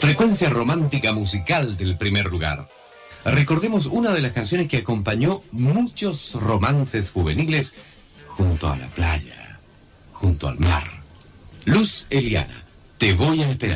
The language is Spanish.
Frecuencia romántica musical del primer lugar. Recordemos una de las canciones que acompañó muchos romances juveniles junto a la playa, junto al mar. Luz Eliana, te voy a esperar.